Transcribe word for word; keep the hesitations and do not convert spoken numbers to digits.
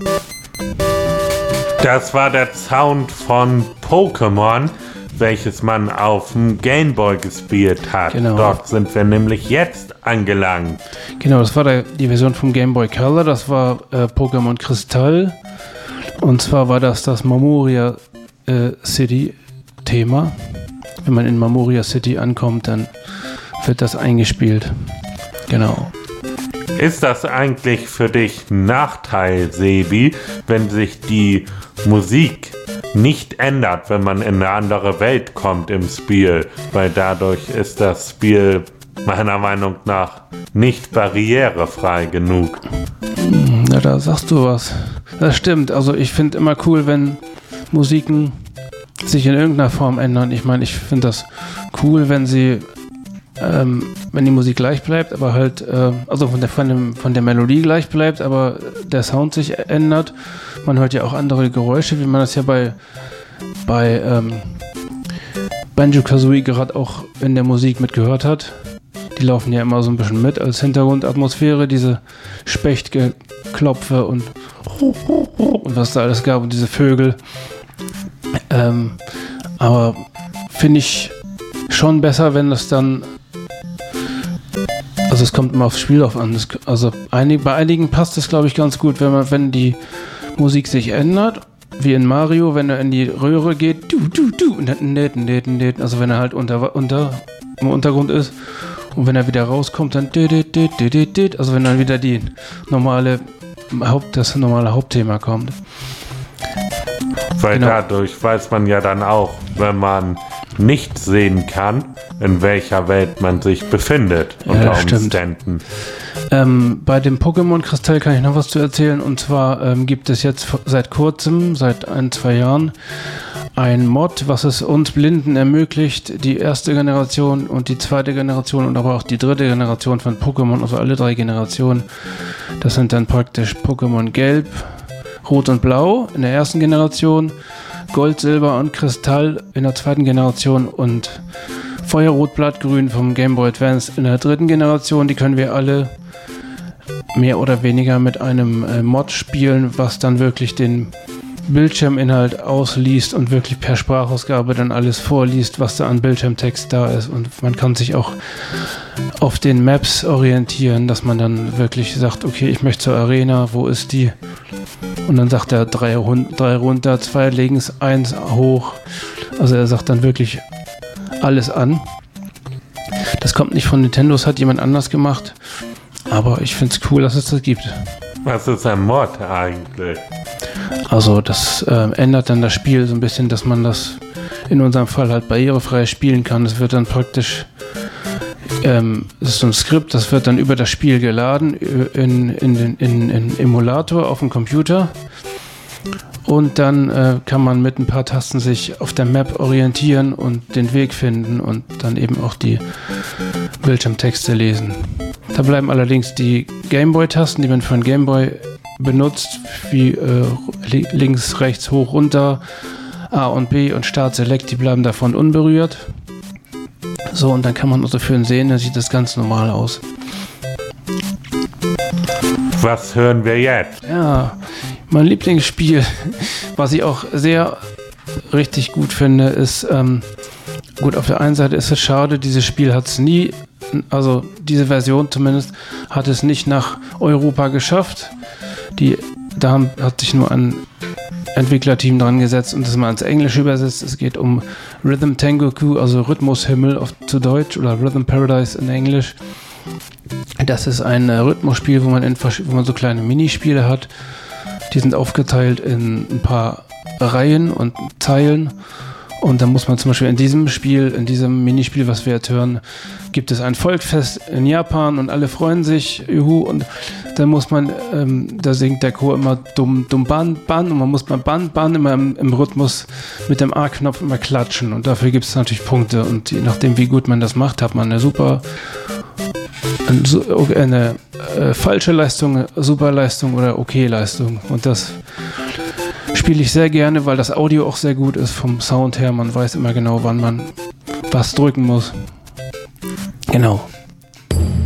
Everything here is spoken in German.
Das war der Sound von Pokémon, welches man auf dem Gameboy gespielt hat. Genau. Dort sind wir nämlich jetzt angelangt. Genau, das war der, die Version vom Game Boy Color, das war äh, Pokémon Kristall. Und zwar war das das Mamoria äh, City Thema. Wenn man in Mamoria City ankommt, dann wird das eingespielt. Genau. Ist das eigentlich für dich ein Nachteil, Sebi, wenn sich die Musik nicht ändert, wenn man in eine andere Welt kommt im Spiel? Weil dadurch ist das Spiel meiner Meinung nach nicht barrierefrei genug. Na, da sagst du was. Das stimmt. Also ich finde immer cool, wenn Musiken sich in irgendeiner Form ändern. Ich meine, ich finde das cool, wenn sie Ähm, wenn die Musik gleich bleibt, aber halt, äh, also von der, von, dem, von der Melodie gleich bleibt, aber der Sound sich ändert. Man hört ja auch andere Geräusche, wie man das ja bei, bei ähm, Banjo-Kazooie gerade auch in der Musik mitgehört hat. Die laufen ja immer so ein bisschen mit als Hintergrundatmosphäre, diese Spechtgeklopfe und, und was da alles gab und diese Vögel. Ähm, aber finde ich schon besser, wenn das dann. Also es kommt immer aufs Spiel auf an. Das, also einig, bei einigen passt es, glaube ich, ganz gut, wenn man, wenn die Musik sich ändert, wie in Mario, wenn er in die Röhre geht, du, du, du, und dann, also wenn er halt unter, unter, im Untergrund ist und wenn er wieder rauskommt, dann, also wenn dann wieder die normale Haupt, das normale Hauptthema kommt. Weil genau. Dadurch weiß man ja dann auch, wenn man nicht sehen kann, in welcher Welt man sich befindet, unter ja, Umständen. Ähm, bei dem Pokémon Kristall kann ich noch was zu erzählen, und zwar ähm, gibt es jetzt seit kurzem, seit ein, zwei Jahren, ein Mod, was es uns Blinden ermöglicht, die erste Generation und die zweite Generation und aber auch die dritte Generation von Pokémon, also alle drei Generationen. Das sind dann praktisch Pokémon Gelb, Rot und Blau in der ersten Generation, Gold, Silber und Kristall in der zweiten Generation und Feuerrot, Blattgrün vom Game Boy Advance in der dritten Generation. Die können wir alle mehr oder weniger mit einem äh, Mod spielen, was dann wirklich den Bildschirminhalt ausliest und wirklich per Sprachausgabe dann alles vorliest, was da an Bildschirmtext da ist. Und man kann sich auch auf den Maps orientieren, dass man dann wirklich sagt, okay, ich möchte zur Arena, wo ist die? Und dann sagt er drei, drei runter, zwei links, eins hoch. Also er sagt dann wirklich alles an. Das kommt nicht von Nintendo, das hat jemand anders gemacht. Aber ich finde es cool, dass es das gibt. Was ist ein Mod eigentlich? Also das äh, ändert dann das Spiel so ein bisschen, dass man das in unserem Fall halt barrierefrei spielen kann. Es wird dann praktisch, ähm, es ist so ein Skript, das wird dann über das Spiel geladen in, in den in, in Emulator auf dem Computer. Und dann äh, kann man mit ein paar Tasten sich auf der Map orientieren und den Weg finden und dann eben auch die Bildschirmtexte lesen. Da bleiben allerdings die Gameboy-Tasten, die man für einen Gameboy benutzt, wie äh, links, rechts, hoch, runter, A und B und Start, Select, die bleiben davon unberührt. So, und dann kann man also für ihn sehen, dann sieht das ganz normal aus. Was hören wir jetzt? Ja, mein Lieblingsspiel, was ich auch sehr richtig gut finde, ist, ähm, gut, auf der einen Seite ist es schade, dieses Spiel hat es nie, also diese Version zumindest, hat es nicht nach Europa geschafft. Die, da haben, hat sich nur ein Entwicklerteam dran gesetzt und das mal ins Englische übersetzt. Es geht um Rhythm Tengoku, also Rhythmushimmel auf, zu Deutsch, oder Rhythm Paradise in Englisch. Das ist ein äh, Rhythmusspiel, wo man, in, wo man so kleine Minispiele hat. Die sind aufgeteilt in ein paar Reihen und Zeilen. Und dann muss man zum Beispiel in diesem Spiel, in diesem Minispiel, was wir jetzt hören, gibt es ein Volksfest in Japan und alle freuen sich, juhu, und dann muss man, ähm, da singt der Chor immer dumm, dumm, ban, ban, und man muss beim ban, ban immer im, im Rhythmus mit dem A-Knopf immer klatschen, und dafür gibt es natürlich Punkte, und je nachdem, wie gut man das macht, hat man eine super, eine, eine äh, falsche Leistung, eine super Leistung oder okay Leistung, und das spiele ich sehr gerne, weil das Audio auch sehr gut ist vom Sound her. Man weiß immer genau, wann man was drücken muss. Genau.